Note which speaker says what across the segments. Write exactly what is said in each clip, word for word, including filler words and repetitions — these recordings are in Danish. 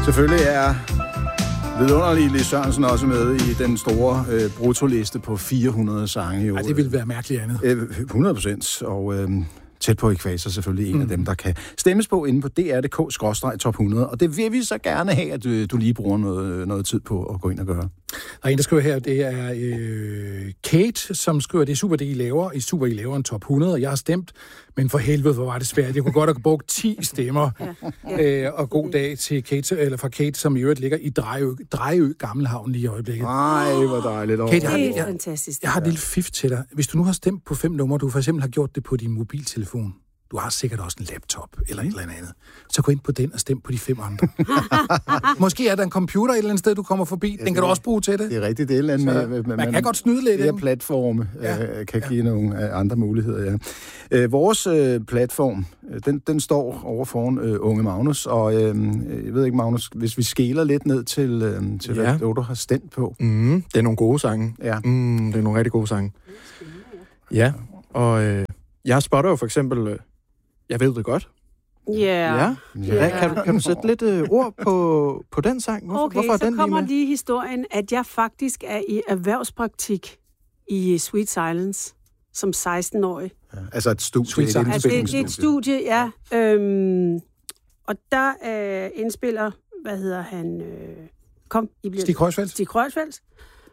Speaker 1: Selvfølgelig er vidunderlige Lis Sørensen også med i den store øh, brutoliste på fire hundrede sange. Jo.
Speaker 2: Ej, det ville være mærkeligt andet.
Speaker 1: Øh, hundrede procent, og øh, tæt på Ækvator selvfølgelig en mm. af dem, der kan stemmes på inde på d r punktum d k skråstreg top hundrede, og det vil vi så gerne have, at du, du lige bruger noget, noget tid på at gå ind og gøre.
Speaker 2: Der er en, der skriver her, det er øh, Kate, som skriver, det er super, det I laver. I super, I laver en top hundrede, og jeg har stemt, men for helvede, hvor var det svært. Jeg kunne godt have brugt ti stemmer. Ja, ja. Øh, og god dag til Kate, eller fra Kate, som i øvrigt ligger i Drejø, Drejø Gammelhavn lige i øjeblikket.
Speaker 1: Nej, hvor dejligt.
Speaker 2: Kate, jeg har,
Speaker 3: det er
Speaker 2: jeg,
Speaker 3: fantastisk.
Speaker 2: Jeg har et lille fif til dig. Hvis du nu har stemt på fem numre, du for eksempel har gjort det på din mobiltelefon, du har sikkert også en laptop eller et eller andet. Så gå ind på den og stem på de fem andre. Måske er der en computer et eller andet sted, du kommer forbi. Den kan du også bruge til det.
Speaker 1: Det er rigtigt, det er et eller andet med, med,
Speaker 2: man,
Speaker 1: man
Speaker 2: kan godt snyde lidt.
Speaker 1: Det her platforme ja. øh, kan give ja. nogle øh, andre muligheder, ja. Øh, vores øh, platform, den, den står over foran øh, Unge Magnus, og øh, jeg ved ikke, Magnus, hvis vi skeler lidt ned til, øh, til ja. hvad du har stemt på.
Speaker 4: Mm, det er nogle gode sange.
Speaker 1: Ja.
Speaker 4: Mm, det er nogle rigtig gode sange. Ja, og øh, jeg spotter jo for eksempel... Øh, Jeg ved det godt.
Speaker 3: Yeah.
Speaker 4: Ja. Ja. Kan, du, kan du sætte lidt uh, ord på, på den sang? Hvorfor,
Speaker 3: okay,
Speaker 4: hvorfor er
Speaker 3: så
Speaker 4: den
Speaker 3: kommer
Speaker 4: lige,
Speaker 3: lige historien, at jeg faktisk er i erhvervspraktik i Sweet Silence som seksten-årig.
Speaker 1: Ja, altså et studie.
Speaker 2: Sweet
Speaker 1: et
Speaker 2: Silence.
Speaker 3: Altså det, det er et studie, ja. Øhm, og der øh, indspiller, hvad hedder han? Øh, kom, I bliver...
Speaker 2: Stig Kreuzfeldt.
Speaker 3: Stig Kreuzfeldt.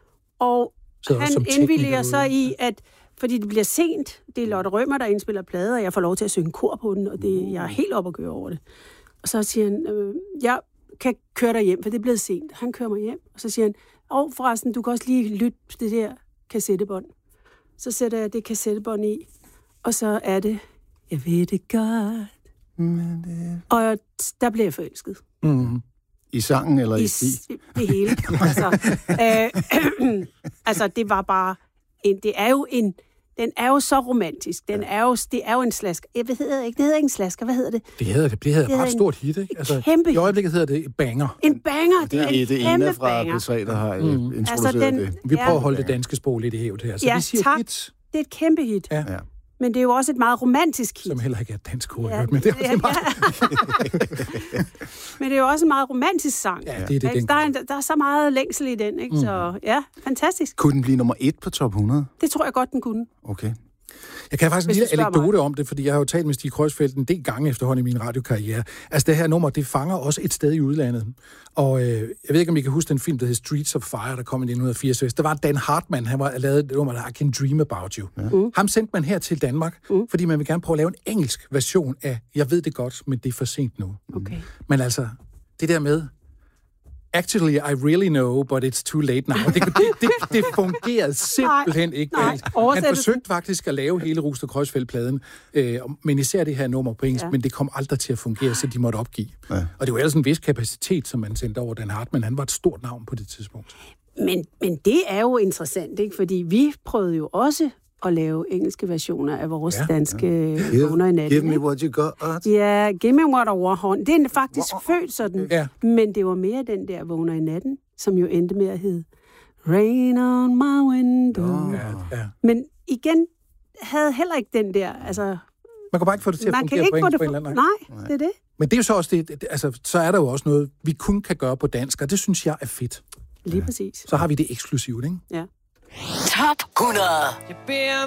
Speaker 3: Og
Speaker 2: så
Speaker 3: han indvilliger så i, at fordi det bliver sent. Det er Lotte Rømer, der indspiller plader, og jeg får lov til at synge kor på den, og det, jeg er helt op at køre over det. Og så siger han, øh, jeg kan køre dig hjem, for det er blevet sent. Han kører mig hjem, og så siger han, åh, oh, forresten, du kan også lige lytte det der kassettebånd. Så sætter jeg det kassettebånd i, og så er det, jeg ved det godt. Men det... Og der blev jeg forelsket.
Speaker 1: Mm. I sangen eller i,
Speaker 3: I
Speaker 1: Stig?
Speaker 3: Det hele. Altså, øh, altså, det var bare, en, det er jo en, den er jo så romantisk. Den er jo, det er jo en slasker. Jeg ved det ikke, det hedder ikke en slasker. Hvad hedder det?
Speaker 2: Det hedder det. Det hedder det bare et stort hit, ikke? Altså,
Speaker 3: kæmpe
Speaker 2: i øjeblikket hedder det banger.
Speaker 3: En banger. Det,
Speaker 1: det er
Speaker 3: en
Speaker 1: det ene fra P tre, der har mm. introduceret altså, den, det.
Speaker 2: Vi prøver at holde det danske sprog lidt i hævd her. Så
Speaker 3: ja,
Speaker 2: vi siger
Speaker 3: tak.
Speaker 2: hit.
Speaker 3: Det er et kæmpe hit.
Speaker 2: Ja.
Speaker 1: Ja.
Speaker 3: Men det er jo også et meget romantisk hit.
Speaker 2: Som heller ikke er et dansk ord,
Speaker 3: ja,
Speaker 2: men det er,
Speaker 3: ja,
Speaker 2: det meget...
Speaker 3: ja. Men det er jo også en meget romantisk sang.
Speaker 2: Ja, det er det.
Speaker 3: Ja, der, er, der er så meget længsel i den, ikke? Mm. Så ja, fantastisk.
Speaker 1: Kunne den blive nummer et på top hundrede?
Speaker 3: Det tror jeg godt, den kunne.
Speaker 1: Okay.
Speaker 2: Jeg kan faktisk en lille anekdote
Speaker 3: mig.
Speaker 2: om det, fordi jeg har jo talt med Stig Kreuzfeldt en del gange efterhånden i min radiokarriere. Altså det her nummer, det fanger også et sted i udlandet. Og øh, jeg ved ikke, om I kan huske den film, der hed Streets of Fire, der kom i nitten fireogtres. Der var Dan Hartman, han var lavet et nummer, der I Can Dream About You. Ja. Mm. Ham sendte man her til Danmark, mm. fordi man vil gerne prøve at lave en engelsk version af Jeg ved det godt, men det er for sent nu.
Speaker 3: Okay.
Speaker 2: Men altså, det der med Actually, I really know, but it's too late now. Det, det, det, det fungerede simpelthen ikke.
Speaker 3: Nej,
Speaker 2: han forsøgte faktisk at lave hele Rust og Kreuzfeldt-pladen, øh, men især det her nummer på engelsk, ja. Men det kom aldrig til at fungere, så de måtte opgive. Ja. Og det var ellers en vis kapacitet, som man sendte over Dan Hartman. Han var et stort navn på det tidspunkt.
Speaker 3: Men, men det er jo interessant, ikke? Fordi vi prøvede jo også at lave engelske versioner af vores ja, danske
Speaker 1: ja.
Speaker 3: Vågner i natten.
Speaker 1: Give me what you got.
Speaker 3: Ja, give me what I want. Det er faktisk wow. født sådan.
Speaker 2: Ja.
Speaker 3: Men det var mere den der Vågner i natten, som jo endte med at hedde Rain on my window.
Speaker 2: Oh. Ja, ja.
Speaker 3: Men igen, havde heller ikke den der, altså...
Speaker 2: Man kan bare ikke få det til at
Speaker 3: man
Speaker 2: fungere
Speaker 3: kan
Speaker 2: på
Speaker 3: ikke
Speaker 2: engelsk
Speaker 3: få
Speaker 2: på
Speaker 3: det
Speaker 2: en eller anden
Speaker 3: Nej, Nej, det er det.
Speaker 2: Men det er jo så også det, det, altså, så er der jo også noget, vi kun kan gøre på dansk, og det synes jeg er fedt.
Speaker 3: Lige ja. præcis.
Speaker 2: Så har vi det eksklusivt, ikke?
Speaker 3: Ja.
Speaker 5: Top hundrede.
Speaker 6: Jeg beder